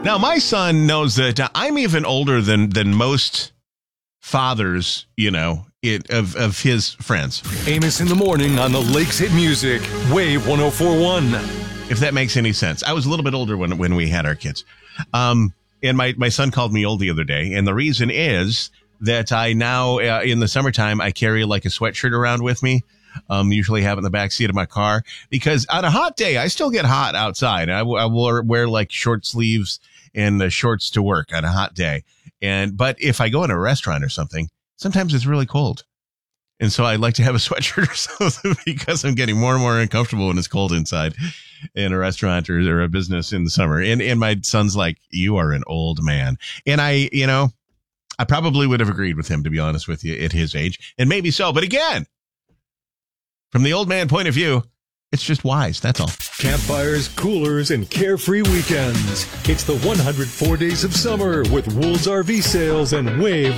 Now, my son knows that I'm even older than most fathers, of his friends. Amos in the morning on the Lakes Hit Music, Wave 104.1. If that makes any sense. I was a little bit older when we had our kids. And my son called me old the other day. And the reason is that I now, in the summertime, I carry like a sweatshirt around with me. Usually have it in the back seat of my car, because on a hot day, I still get hot outside. I wear like short sleeves and shorts to work on a hot day. But if I go in a restaurant or something, sometimes it's really cold. And so I like to have a sweatshirt or something, because I'm getting more and more uncomfortable when it's cold inside in a restaurant or a business in the summer. And my son's like, you are an old man. And I probably would have agreed with him, to be honest with you, at his age. And maybe so. But again, from the old man point of view, it's just wise. That's all. Campfires, coolers, and carefree weekends. It's the 104 Days of Summer with Wool's RV Sales and Wave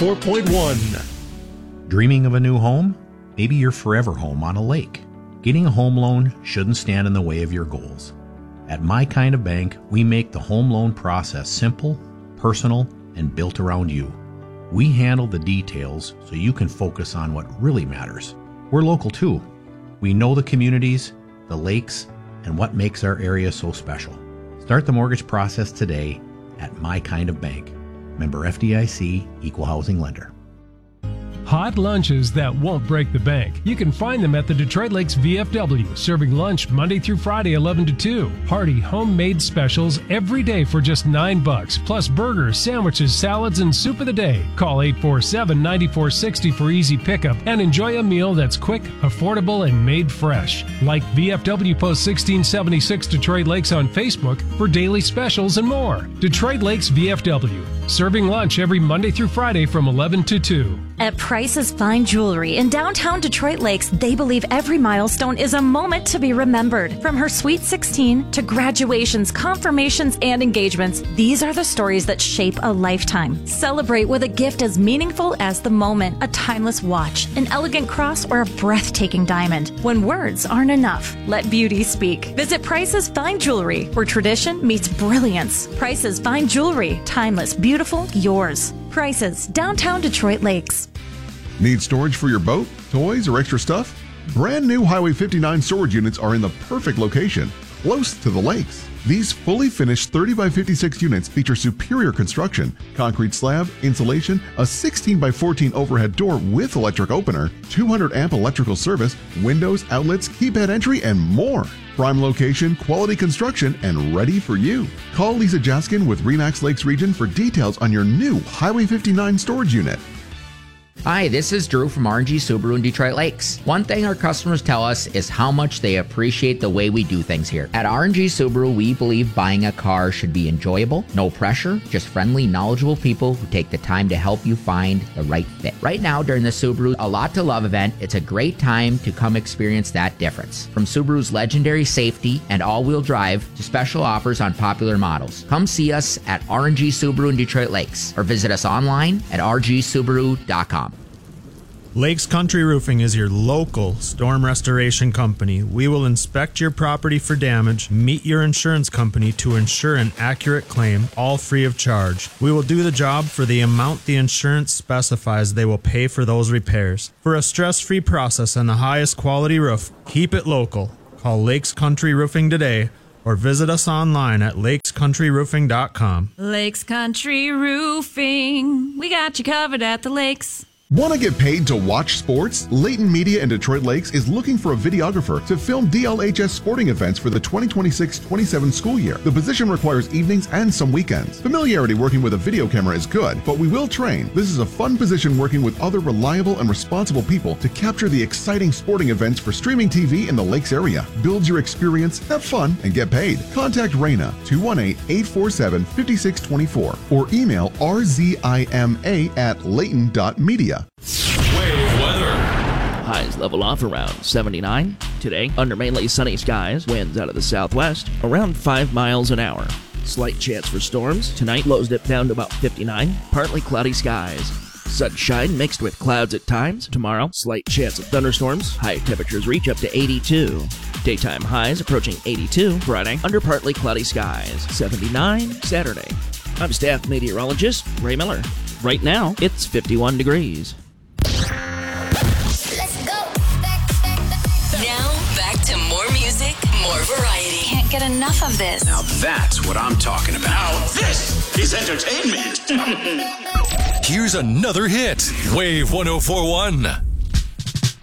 104.1. Dreaming of a new home? Maybe your forever home on a lake. Getting a home loan shouldn't stand in the way of your goals. At My Kind of Bank, we make the home loan process simple, personal, and built around you. We handle the details so you can focus on what really matters. We're local too. We know the communities, the lakes, and what makes our area so special. Start the mortgage process today at My Kind of Bank. Member FDIC, Equal Housing Lender. Hot lunches that won't break the bank. You can find them at the Detroit Lakes VFW, serving lunch Monday through Friday, 11 to 2. Hearty homemade specials every day for just $9, plus burgers, sandwiches, salads, and soup of the day. Call 847-9460 for easy pickup and enjoy a meal that's quick, affordable, and made fresh. Like VFW Post 1676 Detroit Lakes on Facebook for daily specials and more. Detroit Lakes VFW, serving lunch every Monday through Friday from 11 to 2. At Price's Fine Jewelry in downtown Detroit Lakes, they believe every milestone is a moment to be remembered. From her Sweet 16 to graduations, confirmations, and engagements, these are the stories that shape a lifetime. Celebrate with a gift as meaningful as the moment: a timeless watch, an elegant cross, or a breathtaking diamond. When words aren't enough, let beauty speak. Visit Price's Fine Jewelry, where tradition meets brilliance. Price's Fine Jewelry, timeless, beautiful, yours. Prices, downtown Detroit Lakes. Need storage for your boat, toys, or extra stuff? Brand new Highway 59 storage units are in the perfect location, close to the lakes. These fully finished 30 by 56 units feature superior construction, concrete slab, insulation, a 16 by 14 overhead door with electric opener, 200 amp electrical service, windows, outlets, keypad entry, and more. Prime location, quality construction, and ready for you. Call Lisa Jaskin with RE/MAX Lakes Region for details on your new Highway 59 storage unit. Hi, this is Drew from RNG Subaru in Detroit Lakes. One thing our customers tell us is how much they appreciate the way we do things here. At RNG Subaru, we believe buying a car should be enjoyable, no pressure, just friendly, knowledgeable people who take the time to help you find the right fit. Right now, during the Subaru A Lot to Love event, it's a great time to come experience that difference. From Subaru's legendary safety and all-wheel drive to special offers on popular models. Come see us at RNG Subaru in Detroit Lakes or visit us online at rgsubaru.com. Lakes Country Roofing is your local storm restoration company. We will inspect your property for damage, meet your insurance company to ensure an accurate claim, all free of charge. We will do the job for the amount the insurance specifies they will pay for those repairs. For a stress-free process and the highest quality roof, keep it local. Call Lakes Country Roofing today or visit us online at lakescountryroofing.com. Lakes Country Roofing. We got you covered at the lakes. Want to get paid to watch sports? Layton Media in Detroit Lakes is looking for a videographer to film DLHS sporting events for the 2026-27 school year. The position requires evenings and some weekends. Familiarity working with a video camera is good, but we will train. This is a fun position working with other reliable and responsible people to capture the exciting sporting events for streaming TV in the Lakes area. Build your experience, have fun, and get paid. Contact Raina 218-847-5624 or email rzima@layton.media. Wave weather. Highs level off around 79. Today, under mainly sunny skies, winds out of the southwest, around 5 miles an hour. Slight chance for storms. Tonight, lows dip down to about 59. Partly cloudy skies. Sunshine mixed with clouds at times. Tomorrow, slight chance of thunderstorms. High temperatures reach up to 82. Daytime highs approaching 82 Friday under partly cloudy skies. 79 Saturday. I'm staff meteorologist Ray Miller. Right now, it's 51 degrees. Let's go. Now, back to more music, more variety. Can't get enough of this. Now that's what I'm talking about. Now this is entertainment. Here's another hit. Wave 104.1.